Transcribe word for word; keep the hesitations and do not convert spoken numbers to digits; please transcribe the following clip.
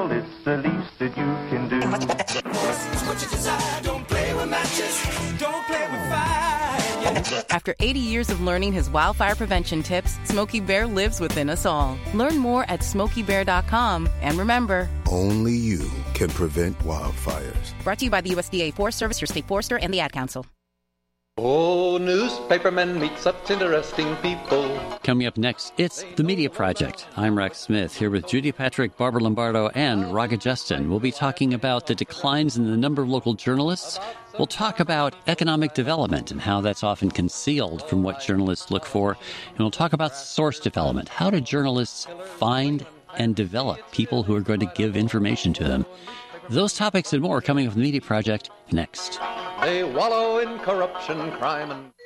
well, it's the least that you can do. What you desire, don't play with matches, don't play with fire. After eighty years of learning his wildfire prevention tips, Smokey Bear lives within us all. Learn more at smokey bear dot com. And remember, only you can prevent wildfires. Brought to you by the U S D A Forest Service, your state forester, and the Ad Council. Oh, newspapermen meet such interesting people. Coming up next, it's The Media Project. I'm Rex Smith, here with Judy Patrick, Barbara Lombardo, and Raga Justin. We'll be talking about the declines in the number of local journalists. We'll talk about economic development and how that's often concealed from what journalists look for. And we'll talk about source development. How do journalists find and develop people who are going to give information to them? Those topics and more coming up from The Media Project next. They wallow in corruption, crime, and...